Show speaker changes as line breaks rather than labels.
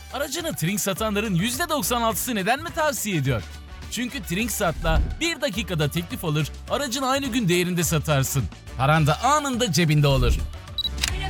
Aracını Trink satanların %96'sı neden mi tavsiye ediyor? Çünkü TrinkSat'la 1 dakikada teklif alır, aracını aynı gün değerinde satarsın. Paran da anında cebinde olur.